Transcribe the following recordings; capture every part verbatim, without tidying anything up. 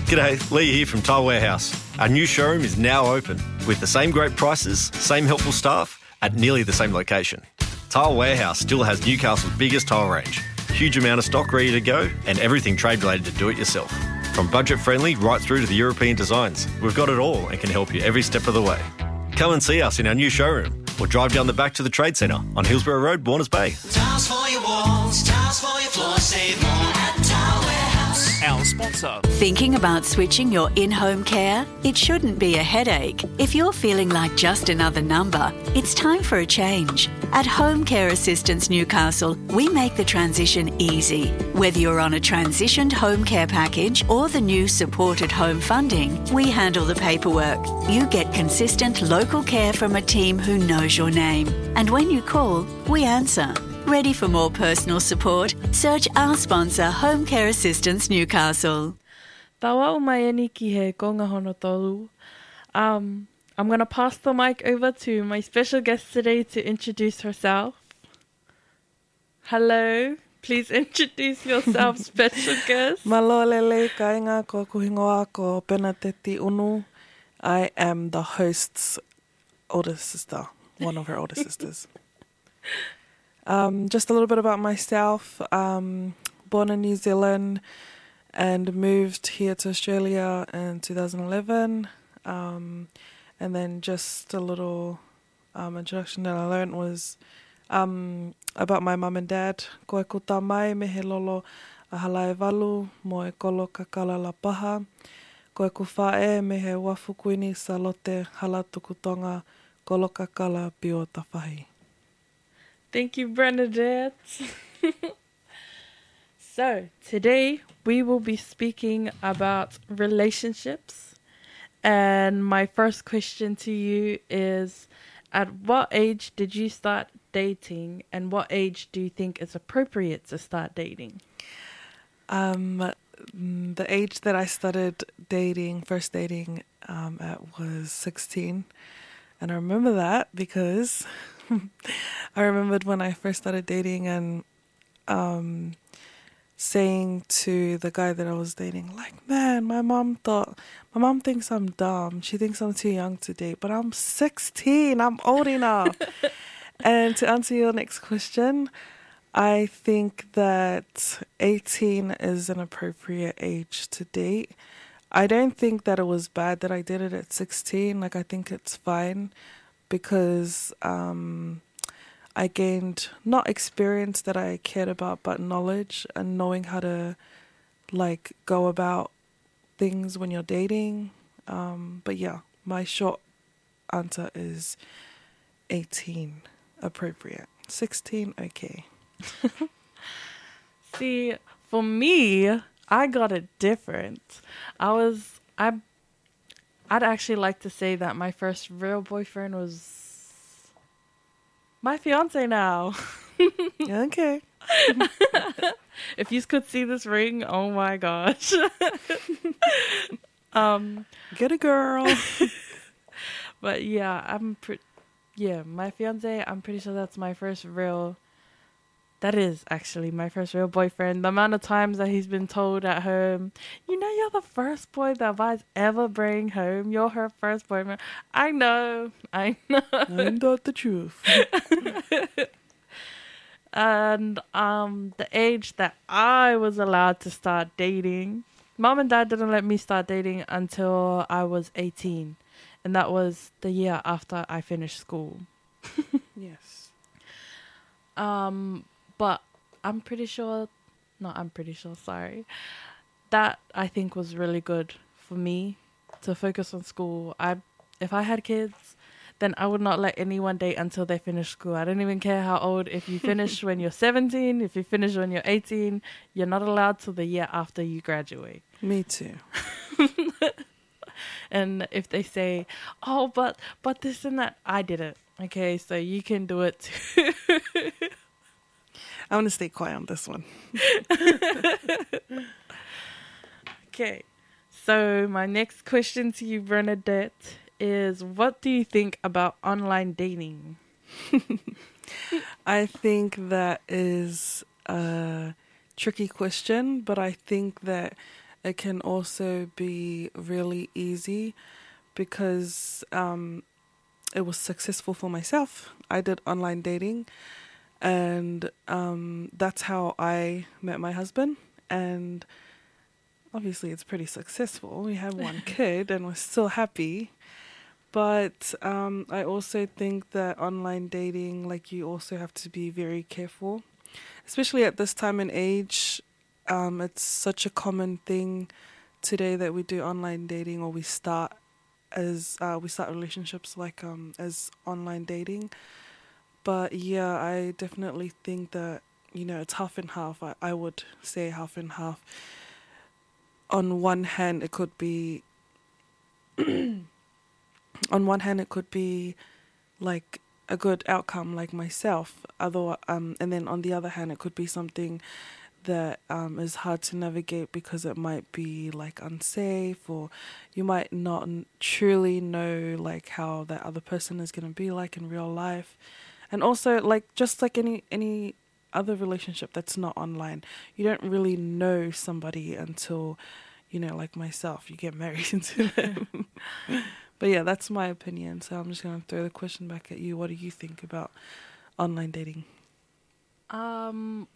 G'day, Lee here from Tile Warehouse. Our new showroom is now open with the same great prices, same helpful staff at nearly the same location. Tile Warehouse still has Newcastle's biggest tile range, huge amount of stock ready to go and everything trade related to do it yourself. From budget friendly right through to the European designs, we've got it all and can help you every step of the way. Come and see us in our new showroom or drive down the back to the Trade Centre on Hillsborough Road, Warners Bay. Tiles for your walls, tiles for your floor, save more at Tile Warehouse. Our sponsor. Thinking about switching your in-home care? It shouldn't be a headache. If you're feeling like just another number, it's time for a change. At Home Care Assistance Newcastle, we make the transition easy. Whether you're on a transitioned home care package or the new supported home funding, we handle the paperwork. You get consistent local care from a team who knows your name. And when you call, we answer. Ready for more personal support? Search our sponsor, Home Care Assistance Newcastle. Tawa o mai eni ki he konga hono tolu. Um, I'm going to pass the mic over to my special guest today to introduce herself. Hello, please introduce yourself, special guest. Malolele kainga ko kuhingoa ko Penateti Unu. I am the host's older sister, one of her older sisters. Um, just a little bit about myself. Um, born in New Zealand and moved here to Australia in two thousand eleven. Um, and then just a little um, introduction that I learned was um, about my mum and dad. Ko e kuta mai me he lolo a halai walu mo e kolo kakala la paha. Ko e kuwhae me he wafukuini sa lote halatukutonga kolo kakala pio tawhahi. Thank you, Bernadette. So, today we will be speaking about relationships. And my first question to you is, at what age did you start dating and what age do you think is appropriate to start dating? Um, the age that I started dating, first dating, um, at was sixteen. And I remember that because I remembered when I first started dating and um, saying to the guy that I was dating, like, man, my mom thought, my mom thinks I'm dumb. She thinks I'm too young to date, but I'm sixteen. I'm old enough. And to answer your next question, I think that eighteen is an appropriate age to date. I don't think that it was bad that I did it at sixteen. Like, I think it's fine because um, I gained not experience that I cared about, but knowledge and knowing how to, like, go about things when you're dating. Um, but yeah, my short answer is eighteen, appropriate. sixteen, okay. See, for me, I got it different. I was, I, I'd actually like to say that my first real boyfriend was my fiance now. Okay. If you could see this ring, oh my gosh. um, Get a girl. But yeah, I'm pretty, yeah, my fiance, I'm pretty sure that's my first real, that is actually my first real boyfriend. The amount of times that he's been told at home, you know, you're the first boy that Vi's ever bring home. You're her first boyfriend. I know, I know. I know the truth. And um, the age that I was allowed to start dating, mom and dad didn't let me start dating until I was eighteen. And that was the year after I finished school. Yes. Um, but I'm pretty sure, no, I'm pretty sure, sorry. That I think was really good for me to focus on school. I, if I had kids, then I would not let anyone date until they finish school. I don't even care how old. If you finish when you're seventeen, if you finish when you're eighteen, you're not allowed till the year after you graduate. Me too. And if they say, oh, but but this and that, I did it. Okay, so you can do it too. I'm going to stay quiet on this one. Okay, so my next question to you, Bernadette, is what do you think about online dating? I think that is a tricky question, but I think that it can also be really easy because um, it was successful for myself. I did online dating, and um, that's how I met my husband. And obviously, it's pretty successful. We have one kid, and we're still happy. But um, I also think that online dating, like, you also have to be very careful, especially at this time and age. Um, it's such a common thing today that we do online dating, or we start as uh, we start relationships like um, as online dating. But yeah, I definitely think that, you know, it's half and half. I, I would say half and half. On one hand, it could be on one hand, it could be like a good outcome, like myself. Other, um, and then on the other hand, it could be something that um, is hard to navigate because it might be like unsafe, or you might not n- truly know like how that other person is going to be like in real life. And also, like, just like any any other relationship that's not online, you don't really know somebody until, you know, like myself, you get married into them. But yeah, that's my opinion. So I'm just going to throw the question back at you. What do you think about online dating? Um,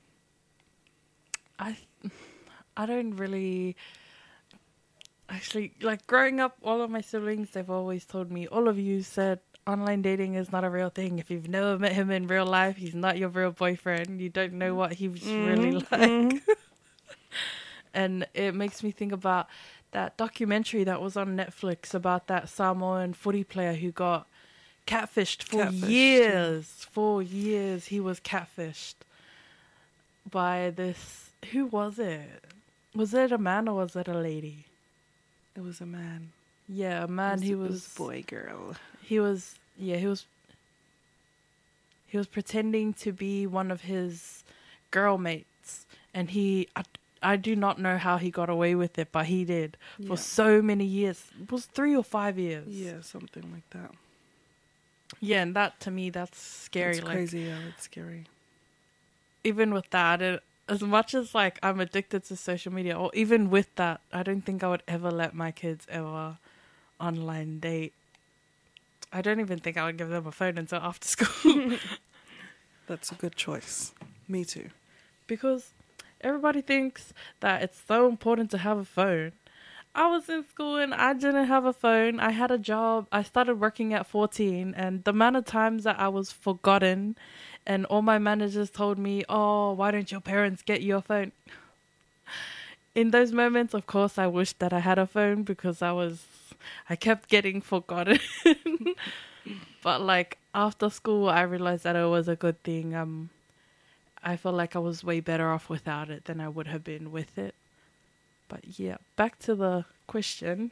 I, I don't really. Actually, like, growing up, all of my siblings, they've always told me, all of you said online dating is not a real thing. If you've never met him in real life, he's not your real boyfriend. You don't know what he's mm-hmm. really like. Mm-hmm. And it makes me think about that documentary that was on Netflix about that Samoan footy player who got catfished for catfished, years. Yeah. For years, he was catfished by this. Who was it? Was it a man or was it a lady? It was a man. Yeah, a man. It was, he it was, was boy, girl. He was. Yeah, he was. He was pretending to be one of his girl mates, and he. I, I do not know how he got away with it, but he did yeah. for so many years. It was three or five years. Yeah, something like that. Yeah, and that, to me, that's scary. It's like, crazy, yeah, it's scary. Even with that, it, as much as, like, I'm addicted to social media, or even with that, I don't think I would ever let my kids ever online date. I don't even think I would give them a phone until after school. That's a good choice. Me too. Because everybody thinks that it's so important to have a phone. I was in school and I didn't have a phone. I had a job. I started working at fourteen, and the amount of times that I was forgotten and all my managers told me, oh, why don't your parents get you a phone? In those moments, of course, I wished that I had a phone because I was, I kept getting forgotten. But like after school, I realized that it was a good thing. Um, I felt like I was way better off without it than I would have been with it. But yeah, back to the question.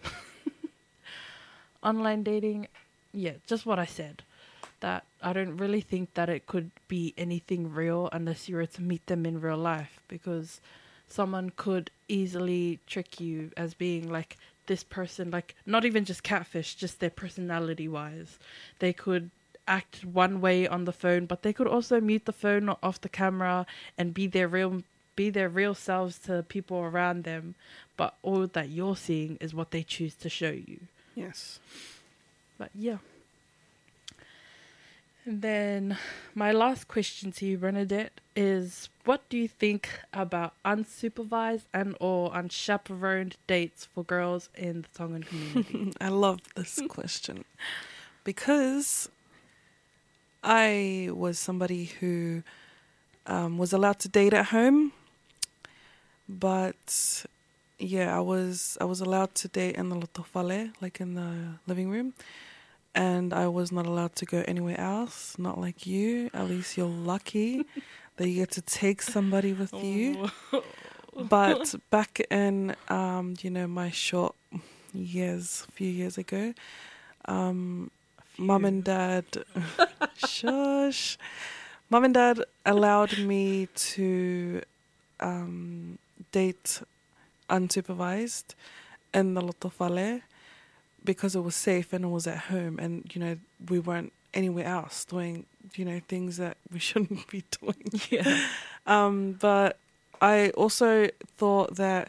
Online dating, yeah, just what I said. That I don't really think that it could be anything real unless you were to meet them in real life, because someone could easily trick you as being like this person, like not even just catfish, just their personality wise. They could act one way on the phone, but they could also mute the phone off the camera and be their real be their real selves to people around them, but all that you're seeing is what they choose to show you. Yes. But yeah. And then my last question to you, Bernadette, is what do you think about unsupervised and or unchaperoned dates for girls in the Tongan community? I love this question because I was somebody who um, was allowed to date at home, but yeah, I was I was allowed to date in the lotofale, like in the living room, and I was not allowed to go anywhere else. Not like you. At least you're lucky that you get to take somebody with you. But back in um, you know, my short years, a few years ago, um, mum and dad, shush, mum and dad allowed me to um, date unsupervised in the lotofale because it was safe and it was at home, and you know, we weren't anywhere else doing, you know, things that we shouldn't be doing. Yeah. Um, but I also thought that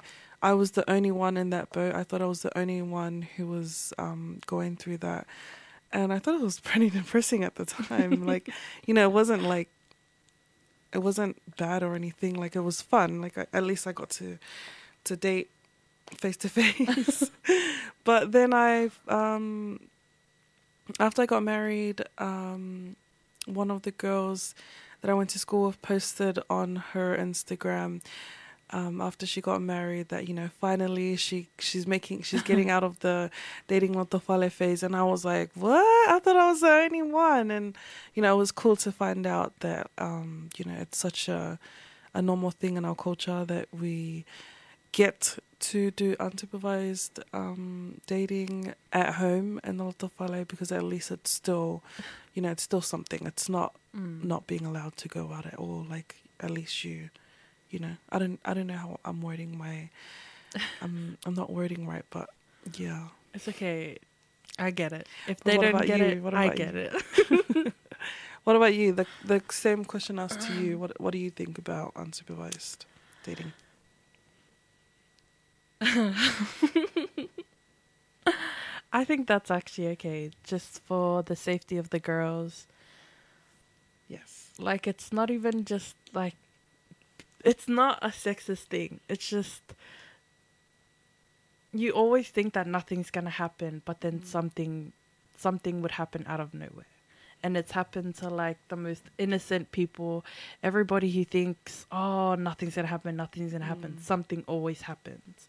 I was the only one in that boat. I thought I was the only one who was um, going through that. And I thought it was pretty depressing at the time. Like, you know, it wasn't like, it wasn't bad or anything. Like, it was fun. Like, I, at least I got to to date face to face. But then I, um, after I got married, um, one of the girls that I went to school with posted on her Instagram um, after she got married that, you know, finally she she's making she's getting out of the dating Lotofale phase. And I was like, what? I thought I was the only one. And, you know, it was cool to find out that, um, you know, it's such a, a normal thing in our culture that we get to do unsupervised um, dating at home in the Lotofale, because at least it's still, you know, it's still something. It's not Mm. not being allowed to go out at all. Like, at least you, you know, I don't I don't know how I'm wording my, I'm I'm not wording right, but yeah. It's okay. I get it. If But they what don't about get you? it, What I about get you? it. What about you? The the same question asked to you. What what do you think about unsupervised dating? I think that's actually okay, just for the safety of the girls. Yes. Like, it's not even just like, it's not a sexist thing. It's just, you always think that nothing's gonna happen, but then Mm. something, something would happen out of nowhere. And it's happened to like the most innocent people. Everybody who thinks, oh, nothing's gonna happen, nothing's gonna happen. Mm. Something always happens.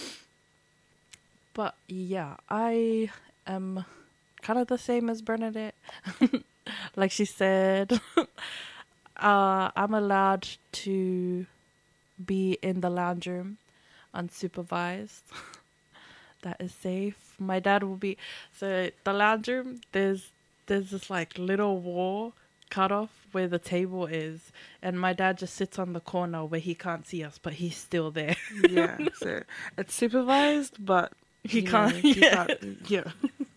But yeah, I am kind of the same as Bernadette. Like she said, uh, I'm allowed to be in the lounge room unsupervised. That is safe. My dad will be, so the lounge room, there's there's this like little wall cut off where the table is, and my dad just sits on the corner where he can't see us, but he's still there. Yeah. So it's supervised, but He you know, can't- he yeah. can't. Yeah.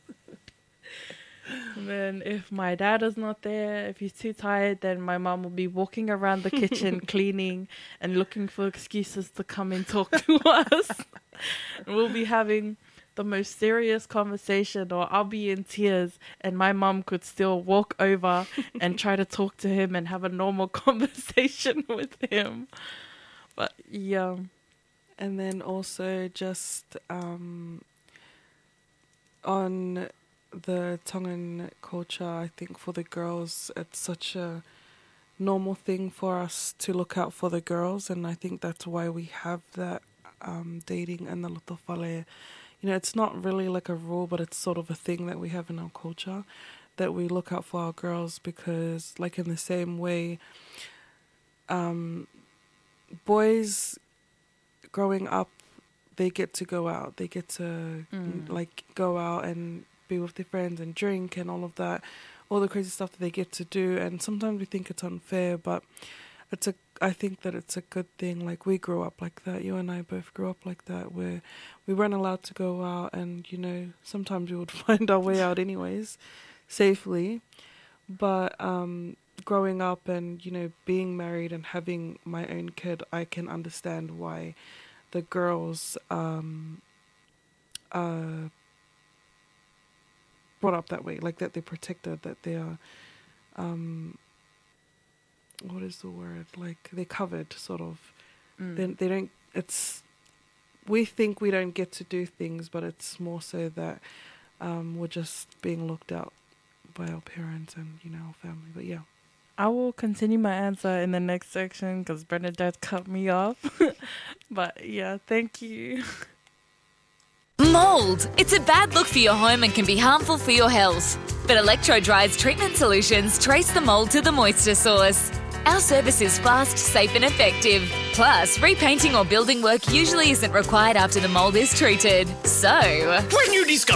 And then if my dad is not there, if he's too tired, then my mom will be walking around the kitchen cleaning and looking for excuses to come and talk to us. And we'll be having the most serious conversation, or I'll be in tears and my mom could still walk over and try to talk to him and have a normal conversation with him. But yeah. And then also just um, on the Tongan culture, I think for the girls, it's such a normal thing for us to look out for the girls. And I think that's why we have that um, dating and the Lotofale. You know, it's not really like a rule, but it's sort of a thing that we have in our culture, that we look out for our girls, because like in the same way, um, boys growing up, they get to go out. They get to Mm. like go out and be with their friends and drink and all of that, all the crazy stuff that they get to do. And sometimes we think it's unfair, but it's a. I think that it's a good thing. Like, we grew up like that. You and I both grew up like that, where we weren't allowed to go out, and you know, sometimes we would find our way out anyways, safely. But um, growing up and, you know, being married and having my own kid, I can understand why the girls um, are brought up that way, like that they're protected, that they are, um, what is the word? Like, they're covered, sort of. Mm. They, they don't, it's, we think we don't get to do things, but it's more so that um, we're just being looked out by our parents and, you know, our family. But yeah. I will continue my answer in the next section because Bernadette cut me off. But yeah, thank you. Mold. It's a bad look for your home and can be harmful for your health. But Electro-Dry's treatment solutions trace the mold to the moisture source. Our service is fast, safe and effective. Plus, repainting or building work usually isn't required after the mold is treated. So, When you discover